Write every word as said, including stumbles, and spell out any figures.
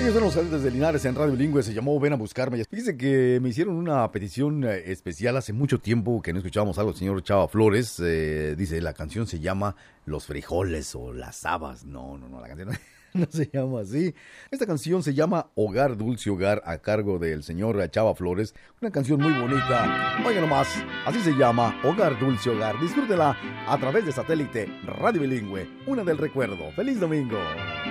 Ellos son los Cadetes de Linares en Radio Bilingüe, se llamó Ven a Buscarme. Fíjense que me hicieron una petición eh, especial hace mucho tiempo que no escuchábamos algo del señor Chava Flores. Eh, dice, la canción se llama Los Frijoles o Las Habas. No, no, no, la canción no, no se llama así. Esta canción se llama Hogar, Dulce Hogar, a cargo del señor Chava Flores. Una canción muy bonita. Oiga nomás, así se llama, Hogar, Dulce Hogar. Disfrútela a través de satélite Radio Bilingüe, una del recuerdo. ¡Feliz domingo!